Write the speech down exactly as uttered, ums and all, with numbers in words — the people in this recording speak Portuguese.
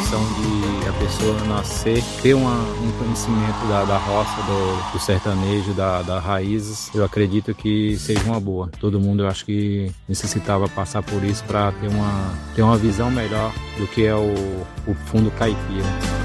questão de a pessoa nascer, ter uma, um conhecimento da, da roça, do, do sertanejo, da, das raízes, eu acredito que seja uma boa. Todo mundo, eu acho que necessitava passar por isso para ter uma, ter uma visão melhor do que é o, o fundo caipira.